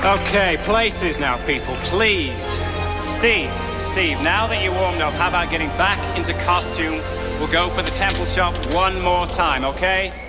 Okay, places now, people, please. Steve, now that you're warmed up, how about getting back into costume? We'll go for the temple chop one more time, okay?